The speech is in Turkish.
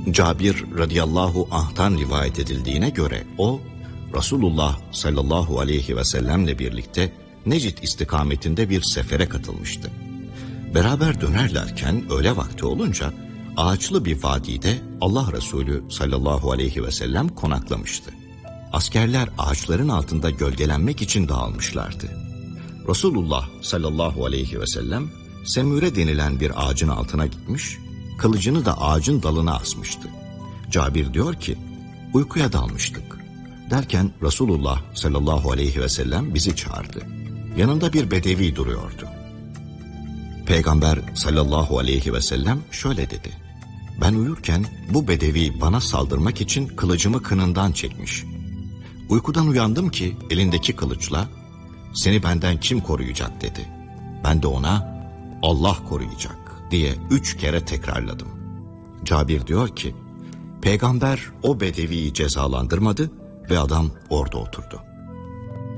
Cabir radıyallahu anh'tan rivayet edildiğine göre o, Resulullah sallallahu aleyhi ve sellemle birlikte Necid istikametinde bir sefere katılmıştı. Beraber dönerlerken öğle vakti olunca ağaçlı bir vadide Allah Resulü sallallahu aleyhi ve sellem konaklamıştı. Askerler ağaçların altında gölgelenmek için dağılmışlardı. Resulullah sallallahu aleyhi ve sellem semüre denilen bir ağacın altına gitmiş, kılıcını da ağacın dalına asmıştı. Cabir diyor ki, uykuya dalmıştık. Derken Resulullah sallallahu aleyhi ve sellem bizi çağırdı. Yanında bir bedevi duruyordu. Peygamber sallallahu aleyhi ve sellem şöyle dedi: ben uyurken bu bedevi bana saldırmak için kılıcımı kınından çekmiş. Uykudan uyandım ki elindeki kılıçla seni benden kim koruyacak dedi. Ben de ona Allah koruyacak diye 3 kere tekrarladım. Cabir diyor ki, Peygamber o bedeviyi cezalandırmadı ve adam orada oturdu.